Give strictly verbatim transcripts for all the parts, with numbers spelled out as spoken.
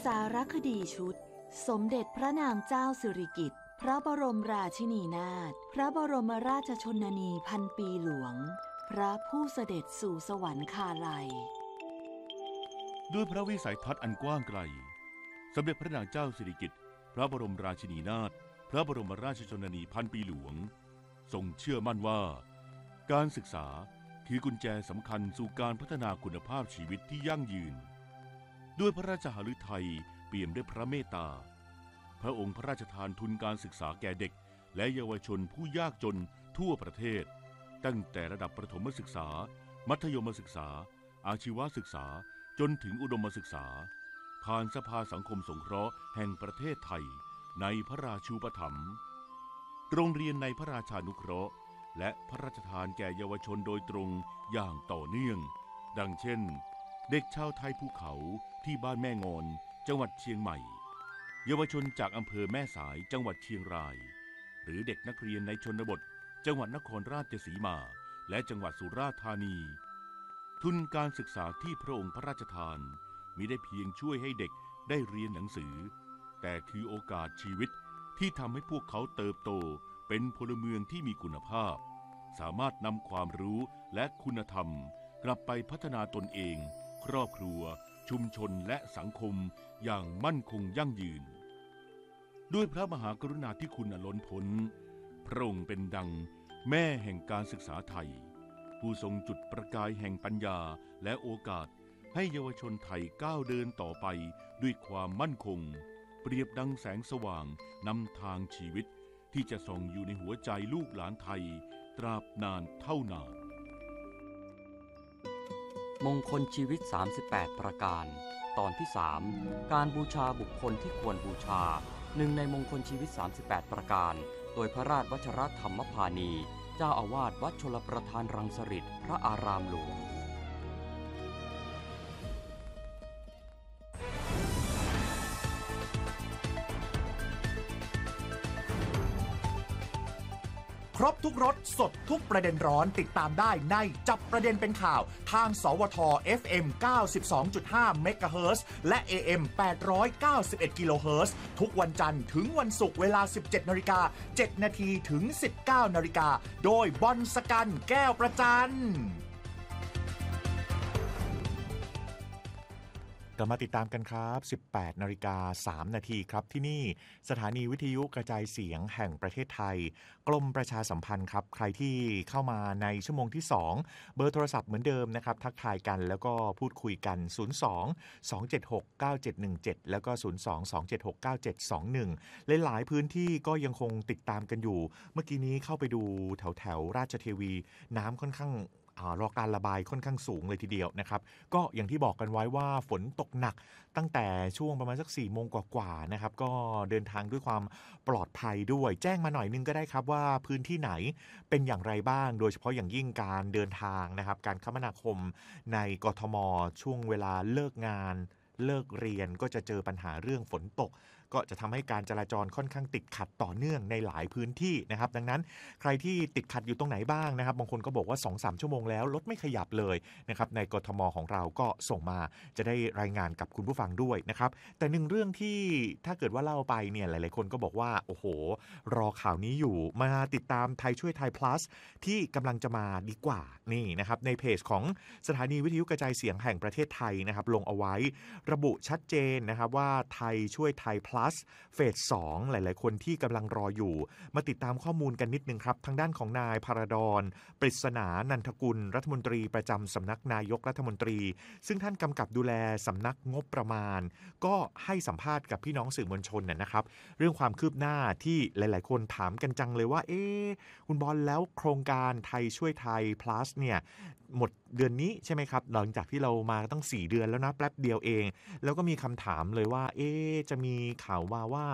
สารคดีชุดสมเด็จพระนางเจ้าสิริกิติ์พระบรมราชินีนาถพระบรมราชชนนีพันปีหลวงพระผู้เสด็จสู่สวรรคาลัยด้วยพระวิสัยทัศน์อันกว้างไกลสมเด็จพระนางเจ้าสิริกิติ์พระบรมราชินีนาถพระบรมราชชนนีพันปีหลวงทรงเชื่อมั่นว่าการศึกษาคือกุญแจสำคัญสู่การพัฒนาคุณภาพชีวิตที่ยั่งยืนด้วยพระราชหฤทัยเปี่ยมด้วยพระเมตตาพระองค์พระราชทานทุนการศึกษาแก่เด็กและเยาวชนผู้ยากจนทั่วประเทศตั้งแต่ระดับประถมศึกษามัธยมศึกษาอาชีวศึกษาจนถึงอุดมศึกษาผ่านสภาสังคมสงเคราะห์แห่งประเทศไทยในพระราชูปถัมภ์โรงเรียนในพระราชานุเคราะห์และพระราชทานแก่เยาวชนโดยตรงอย่างต่อเนื่องดังเช่นเด็กชาวไทยภูเขาที่บ้านแม่งอนจังหวัดเชียงใหม่เยาวชนจากอำเภอแม่สายจังหวัดเชียงรายหรือเด็กนักเรียนในชนบทจังหวัดนครราชสีมาและจังหวัดสุราษฎร์ธานีทุนการศึกษาที่พระองค์พระราชทานมิได้เพียงช่วยให้เด็กได้เรียนหนังสือแต่คือโอกาสชีวิตที่ทำให้พวกเขาเติบโตเป็นพลเมืองที่มีคุณภาพสามารถนำความรู้และคุณธรรมกลับไปพัฒนาตนเองครอบครัวชุมชนและสังคมอย่างมั่นคงยั่งยืนด้วยพระมหากรุณาธิคุณอันล้นพ้นพระองค์เป็นดังแม่แห่งการศึกษาไทยผู้ทรงจุดประกายแห่งปัญญาและโอกาสให้เยาวชนไทยก้าวเดินต่อไปด้วยความมั่นคงเปรียบดังแสงสว่างนำทางชีวิตที่จะส่องอยู่ในหัวใจลูกหลานไทยตราบนานเท่านานมงคลชีวิตสามสิบแปดประการตอนที่สามการบูชาบุคคลที่ควรบูชาหนึ่งในมงคลชีวิตสามสิบแปดประการโดยพระราชวชรธรรมพานีเจ้าอาวาสวัดชลประทานรังสฤษพระอารามหลวงครบทุกรสสดทุกประเด็นร้อนติดตามได้ในจับประเด็นเป็นข่าวทางสวท เอฟ เอ็ม เก้าสิบสองจุดห้า เมกะเฮิรตซ์และ เอ เอ็ม แปดร้อยเก้าสิบเอ็ด กิโลเฮิรตซ์ทุกวันจันทร์ถึงวันศุกร์เวลา สิบเจ็ดนาฬิกาเจ็ดนาทีถึง สิบเก้านาฬิกาโดยบอลสกันแก้วประจันกลับมาติดตามกันครับ สิบแปดนาฬิกาสามนาทีครับที่นี่สถานีวิทยุกระจายเสียงแห่งประเทศไทยกรมประชาสัมพันธ์ครับใครที่เข้ามาในชั่วโมงที่สองเบอร์โทรศัพท์เหมือนเดิมนะครับทักทายกันแล้วก็พูดคุยกันศูนย์ สอง สอง เจ็ด หก เก้า เจ็ด หนึ่ง เจ็ดแล้วก็ศูนย์ สอง สอง เจ็ด หก เก้า เจ็ด สอง หนึ่งหลายๆพื้นที่ก็ยังคงติดตามกันอยู่เมื่อกี้นี้เข้าไปดูแถวแถวราชเทวีน้ำค่อนข้างรอการระบายค่อนข้างสูงเลยทีเดียวนะครับก็อย่างที่บอกกันไว้ว่าฝนตกหนักตั้งแต่ช่วงประมาณสักสี่โมงกว่าๆนะครับก็เดินทางด้วยความปลอดภัยด้วยแจ้งมาหน่อยนึงก็ได้ครับว่าพื้นที่ไหนเป็นอย่างไรบ้างโดยเฉพาะอย่างยิ่งการเดินทางนะครับการคมนาคมในกทมช่วงเวลาเลิกงานเลิกเรียนก็จะเจอปัญหาเรื่องฝนตกก็จะทำให้การจราจรค่อนข้างติดขัดต่อเนื่องในหลายพื้นที่นะครับดังนั้นใครที่ติดขัดอยู่ตรงไหนบ้างนะครับบางคนก็บอกว่า สองถึงสาม ชั่วโมงแล้วรถไม่ขยับเลยนะครับในกทมของเราก็ส่งมาจะได้รายงานกับคุณผู้ฟังด้วยนะครับแต่หนึ่งเรื่องที่ถ้าเกิดว่าเล่าไปเนี่ยหลายๆคนก็บอกว่าโอ้โหรอข่าวนี้อยู่มาติดตามไทยช่วยไทย plus ที่กำลังจะมาดีกว่านี่นะครับในเพจของสถานีวิทยุกระจายเสียงแห่งประเทศไทยนะครับลงเอาไว้ระบุชัดเจนนะครับว่าไทยช่วยไทย plusเฟสสองหลายๆคนที่กำลังรออยู่มาติดตามข้อมูลกันนิดนึงครับทางด้านของนายพาราดอนปริศนานันทกุลรัฐมนตรีประจำสำนักนายกรัฐมนตรีซึ่งท่านกำกับดูแลสำนักงบประมาณก็ให้สัมภาษณ์กับพี่น้องสื่อมวลชนนะครับเรื่องความคืบหน้าที่หลายๆคนถามกันจังเลยว่าเอ๊ะคุณบอลแล้วโครงการไทยช่วยไทย plus เนี่ยหมดเดือนนี้ใช่ไหมครับหลังจากที่เรามาตั้งสี่เดือนแล้วนะแป๊บเดียวเองแล้วก็มีคำถามเลยว่าเอ๊ะจะมีข่าวมาว่า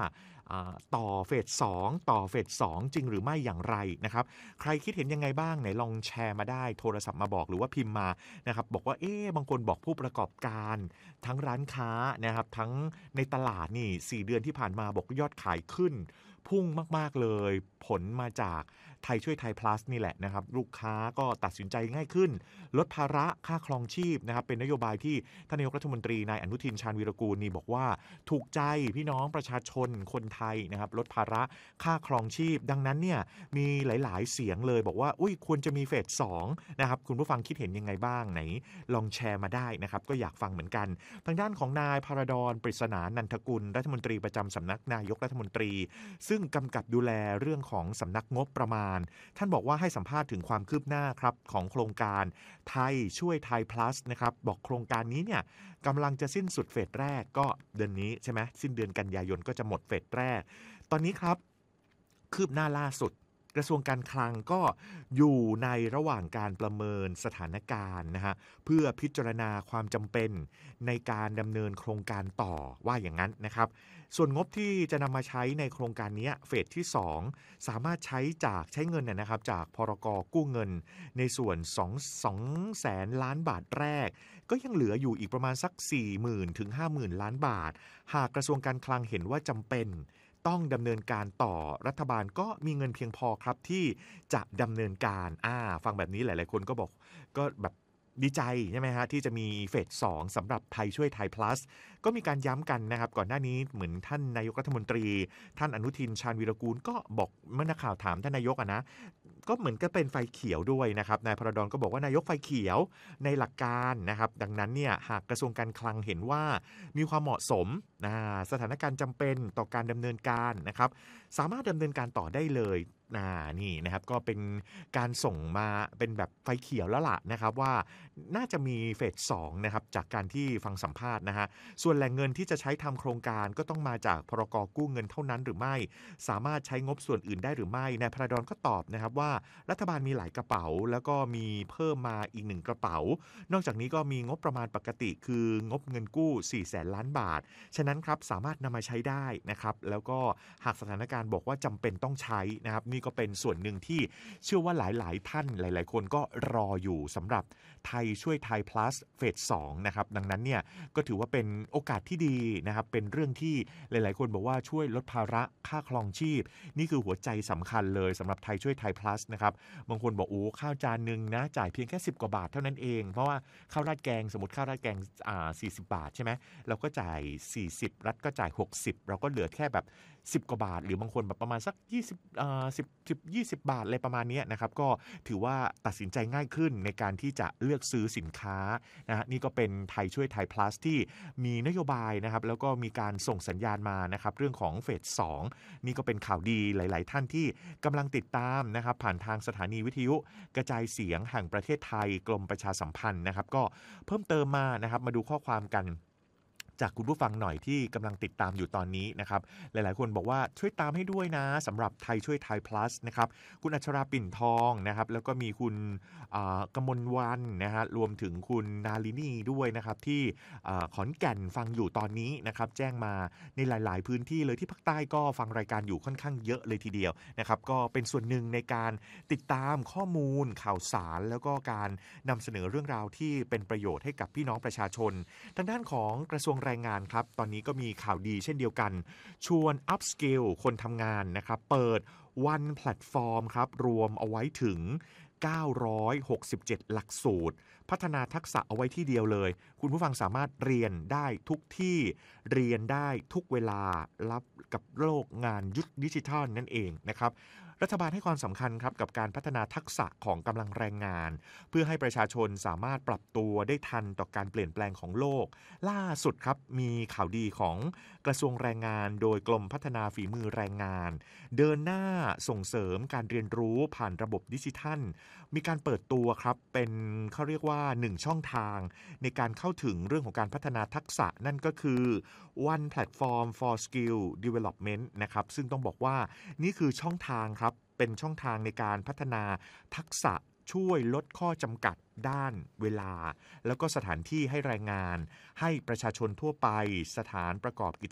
ต่อเฟสสองต่อเฟสสองจริงหรือไม่อย่างไรนะครับใครคิดเห็นยังไงบ้างไหนลองแชร์มาได้โทรศัพท์มาบอกหรือว่าพิมพ์มานะครับบอกว่าเอ๊ะบางคนบอกผู้ประกอบการทั้งร้านค้านะครับทั้งในตลาดนี่สี่เดือนที่ผ่านมาบอกยอดขายขึ้นพุ่งมากๆเลยผลมาจากไทยช่วยไทย plus นี่แหละนะครับลูกค้าก็ตัดสินใจง่ายขึ้นลดภาระค่าครองชีพนะครับเป็นนโยบายที่ท่านนายกรัฐมนตรีนายอนุทินชาญวีรกูลนี่บอกว่าถูกใจพี่น้องประชาชนคนไทยนะครับลดภาระค่าครองชีพดังนั้นเนี่ยมีหลายๆเสียงเลยบอกว่าอุ้ยควรจะมีเฟสสองนะครับคุณผู้ฟังคิดเห็นยังไงบ้างไหนลองแชร์มาได้นะครับก็อยากฟังเหมือนกันทางด้านของนายพารดรปริศนานันทกุลรัฐมนตรีประจำสำนักนายกรัฐมนตรีซึ่งกำกับดูแลเรื่องของสำนักงบประมาณท่านบอกว่าให้สัมภาษณ์ถึงความคืบหน้าครับของโครงการไทยช่วยไทย plus นะครับบอกโครงการนี้เนี่ยกำลังจะสิ้นสุดเฟสแรกก็เดือนนี้ใช่ไหมสิ้นเดือนกันยายนก็จะหมดเฟสแรกตอนนี้ครับคืบหน้าล่าสุดกระทรวงการคลังก็อยู่ในระหว่างการประเมินสถานการณ์นะฮะเพื่อพิจารณาความจำเป็นในการดำเนินโครงการต่อว่าอย่างนั้นนะครับส่วนงบที่จะนำมาใช้ในโครงการนี้เฟสที่สองสามารถใช้จากใช้เงินนะครับจากพรกกู้เงินในส่วน2แสนล้านบาทแรกก็ยังเหลืออยู่อีกประมาณสัก สี่หมื่น ถึง ห้าหมื่น ล้านบาทหากกระทรวงการคลังเห็นว่าจำเป็นต้องดำเนินการต่อรัฐบาลก็มีเงินเพียงพอครับที่จะดำเนินการอ่าฟังแบบนี้หลายๆคนก็บอกก็แบบดีใจใช่ไหมฮะที่จะมีเฟสสองสำหรับไทยช่วยไทย plus ก็มีการย้ำกันนะครับก่อนหน้านี้เหมือนท่านนายกรัฐมนตรีท่านอนุทินชาญวีรกูลก็บอกเมื่อนักข่าวถามท่านนายกอ่ะนะก็เหมือนก็เป็นไฟเขียวด้วยนะครับนายพรดรก็บอกว่านายกไฟเขียวในหลักการนะครับดังนั้นเนี่ยหากกระทรวงการคลังเห็นว่ามีความเหมาะสมนะสถานการณ์จำเป็นต่อการดำเนินการนะครับสามารถดำเนินการต่อได้เลยอ่านี่นะครับก็เป็นการส่งมาเป็นแบบไฟเขียวแล้วล่ะนะครับว่าน่าจะมีเฟสสองนะครับจากการที่ฟังสัมภาษณ์นะฮะส่วนแหล่งเงินที่จะใช้ทำโครงการก็ต้องมาจากพรกกู้เงินเท่านั้นหรือไม่สามารถใช้งบส่วนอื่นได้หรือไม่นายพรดรก็ตอบนะครับว่ารัฐบาลมีหลายกระเป๋าแล้วก็มีเพิ่มมาอีกหนึ่งกระเป๋านอกจากนี้ก็มีงบประมาณปกติคืองบเงินกู้สี่แสนล้านบาทฉะนั้นครับสามารถนำมาใช้ได้นะครับแล้วก็หากสถานการณ์บอกว่าจำเป็นต้องใช้นะครับนี่ก็เป็นส่วนหนึ่งที่เชื่อว่าหลายๆท่านหลายๆคนก็รออยู่สำหรับไทยช่วยไทย plus เฟสสองนะครับดังนั้นเนี่ยก็ถือว่าเป็นโอกาสที่ดีนะครับเป็นเรื่องที่หลายๆคนบอกว่าช่วยลดภาระค่าครองชีพนี่คือหัวใจสำคัญเลยสำหรับไทยช่วยไทย plus นะครับบางคนบอกโอ้ข้าวจานนึงนะจ่ายเพียงแค่สิบกว่าบาทเท่านั้นเองเพราะว่าข้าวราดแกงสมมติข้าวราดแกงอ่าสี่สิบบาทใช่ไหมเราก็จ่ายสี่สิบรัฐก็จ่ายหกสิบเราก็เหลือแค่แบบสิบกว่าบาทหรือบางคนแบบประมาณสักยี่สิบอ่าสิบ สิบ ยี่สิบบาทอะไรประมาณนี้นะครับก็ถือว่าตัดสินใจง่ายขึ้นในการที่จะเลือกซื้อสินค้านะฮะนี่ก็เป็นไทยช่วยไทย plus ที่มีนโยบายนะครับแล้วก็มีการส่งสัญญาณมานะครับเรื่องของเฟสสองนี่ก็เป็นข่าวดีหลายๆท่านที่กำลังติดตามนะครับผ่านทางสถานีวิทยุกระจายเสียงแห่งประเทศไทยกรมประชาสัมพันธ์นะครับก็เพิ่มเติมมานะครับมาดูข้อความกันจากคุณผู้ฟังหน่อยที่กำลังติดตามอยู่ตอนนี้นะครับหลายๆคนบอกว่าช่วยตามให้ด้วยนะสำหรับไทยช่วยไทย plus นะครับคุณอัชราปิ่นทองนะครับแล้วก็มีคุณกมลวันนะฮะรวมถึงคุณนาลินีด้วยนะครับที่ขอนแก่นฟังอยู่ตอนนี้นะครับแจ้งมาในหลายๆพื้นที่เลยที่ภาคใต้ก็ฟังรายการอยู่ค่อนข้างเยอะเลยทีเดียวนะครับก็เป็นส่วนหนึ่งในการติดตามข้อมูลข่าวสารแล้วก็การนำเสนอเรื่องราวที่เป็นประโยชน์ให้กับพี่น้องประชาชนทางด้านของกระทรวงแรงงานครับตอนนี้ก็มีข่าวดีเช่นเดียวกันชวน up skill คนทำงานนะครับเปิด One Platform ครับรวมเอาไว้ถึงเก้าร้อยหกสิบเจ็ดหลักสูตรพัฒนาทักษะเอาไว้ที่เดียวเลยคุณผู้ฟังสามารถเรียนได้ทุกที่เรียนได้ทุกเวลารับกับโลกงานยุคดิจิทัลนั่นเองนะครับรัฐบาลให้ความสำคัญครับกับการพัฒนาทักษะของกำลังแรงงานเพื่อให้ประชาชนสามารถปรับตัวได้ทันต่อการเปลี่ยนแปลงของโลกล่าสุดครับมีข่าวดีของกระทรวงแรงงานโดยกรมพัฒนาฝีมือแรงงานเดินหน้าส่งเสริมการเรียนรู้ผ่านระบบดิจิทัลมีการเปิดตัวครับเป็นเขาเรียกว่าหนึ่งช่องทางในการเข้าถึงเรื่องของการพัฒนาทักษะนั่นก็คือ One Platform for Skill Development นะครับซึ่งต้องบอกว่านี่คือช่องทางครับเป็นช่องทางในการพัฒนาทักษะช่วยลดข้อจำกัดด้านเวลาแล้วก็สถานที่ให้แรงงานให้ประชาชนทั่วไปสถานประกอบกิจ